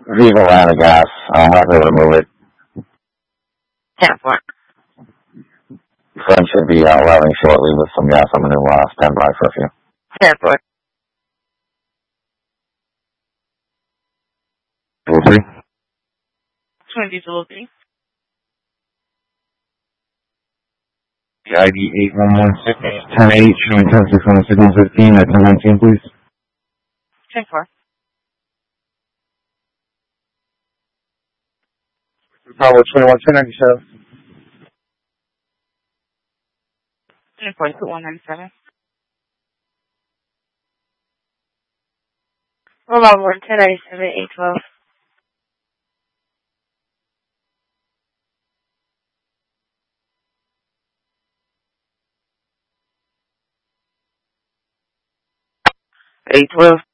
Viva ran of gas. I'm not able to move it. 10-4. Friend should be arriving shortly with some gas. I'm going to stand by for a few. 10-4. 203. 2203. The ID 8116, 10-8, showing 10-6 on the signal 15 at 1019, please. 10-4. Bravo 21, 1097. 10-4, 2197. Bravo 1097, 812. 812.